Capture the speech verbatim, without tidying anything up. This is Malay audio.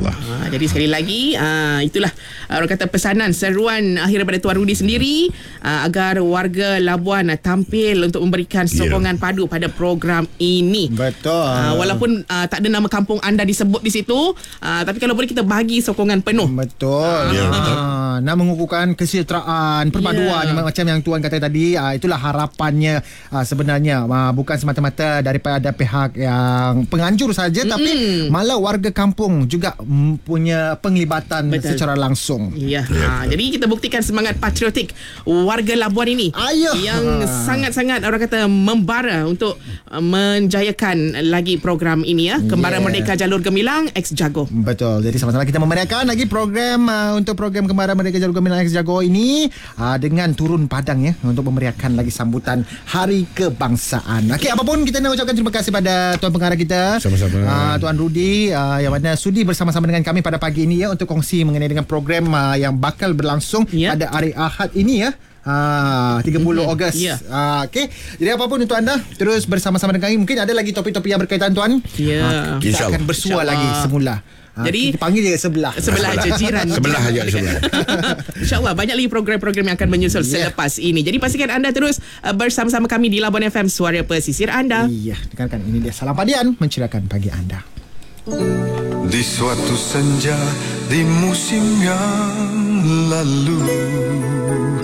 InsyaAllah. Ha, jadi sekali lagi uh, itulah uh, orang kata pesanan seruan akhir daripada Tuan Rudi sendiri uh, agar warga Labuan uh, tampil untuk memberikan sokongan yeah. padu pada program ini. Betul. Uh, walaupun uh, tak ada nama kampung anda disebut di situ, uh, tapi kalau boleh kita bagi sokongan penuh. Betul. Ya, betul. Ha, nak mengukuhkan kesejahteraan, perpaduan yeah. macam yang Tuan kata tadi, uh, itulah harapannya uh, sebenarnya. Uh, bukan semata-mata daripada pihak yang penganjur saja, mm-hmm. tapi malah warga kampung juga mm, punya penglibatan Betul. secara langsung. Ya. Ha, jadi kita buktikan semangat patriotik warga Labuan ini Ayuh. yang ha. sangat-sangat orang kata membara untuk uh, menjayakan lagi program ini ya. Kembara yeah. Merdeka Jalur Gemilang X Jago. Betul. Jadi sama-sama kita memeriahkan lagi program uh, untuk program Kembara Merdeka Jalur Gemilang X Jago ini uh, dengan turun padang ya untuk memeriahkan lagi sambutan Hari Kebangsaan. Okey, apapun kita nak ucapkan terima kasih pada tuan pengarah kita. Sama-sama. Uh, Tuan Rudi uh, yang mana sudi bersama-sama dengan kami pada pagi ini ya untuk kongsi mengenai dengan program uh, yang bakal berlangsung yeah. pada hari Ahad ini ya. Ah, tiga puluh Ogos. Yeah. Ah, okey. Jadi apapun untuk anda terus bersama-sama dengan kami. Mungkin ada lagi topik-topik yang berkaitan tuan. Ya. Yeah. Ah, kita akan bersua lagi semula. Ha, jadi kita panggil dia sebelah. Sebelah aja jiran. Sebelah aja sebelah. InsyaAllah banyak lagi program-program yang akan menyusul yeah. selepas ini. Jadi pastikan anda terus uh, bersama-sama kami di Labuan F M, suara pesisir anda. Iya, dengarkan ini dia Salam Padian menceriakan pagi anda. Di suatu senja di musim yang lalu,